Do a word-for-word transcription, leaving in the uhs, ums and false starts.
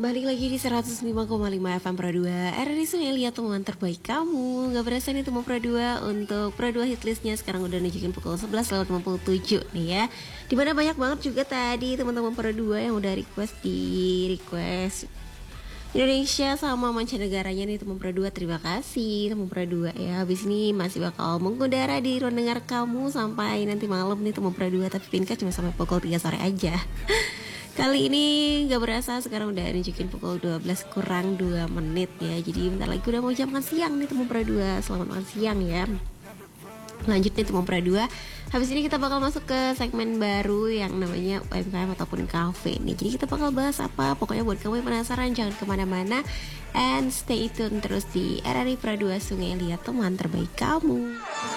Balik lagi di seratus lima koma lima F M Pro dua R R I Sungai Liat, teman terbaik kamu. Gak berasa nih teman Pro dua. Untuk Pro dua hitlistnya sekarang udah nunjukin pukul sebelas lewat lima puluh tujuh nih ya. Dimana banyak banget juga tadi teman-teman Pro dua yang udah request di request Indonesia sama mancanegaranya nih teman Pro dua. Terima kasih teman Pro dua ya. Habis ini masih bakal mengudara di ruang dengar kamu sampai nanti malam nih teman Pro dua. Tapi Pinka cuma sampai pukul tiga sore aja. Kali ini gak berasa sekarang udah nunjukin pukul dua belas kurang dua menit ya. Jadi bentar lagi udah mau jam makan siang nih teman Pro dua. Selamat makan siang ya. Lanjut nih teman Pro dua. Habis ini kita bakal masuk ke segmen baru yang namanya U M K M ataupun kafe nih. Jadi kita bakal bahas apa, pokoknya buat kamu yang penasaran jangan kemana-mana. And stay tune terus di R R I Pro dua Sungai Liat, teman terbaik kamu.